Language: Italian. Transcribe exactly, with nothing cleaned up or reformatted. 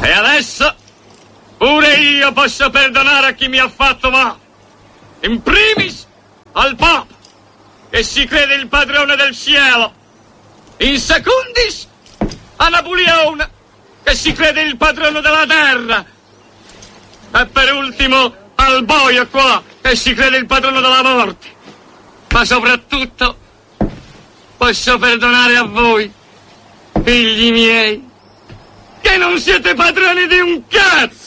E adesso pure io posso perdonare a chi mi ha fatto male. In primis al Papa, che si crede il padrone del cielo. In secundis a Napoleone, che si crede il padrone della terra. E per ultimo al boio qua, che si crede il padrone della morte. Ma soprattutto posso perdonare a voi, figli miei, che non siete padroni di un cazzo!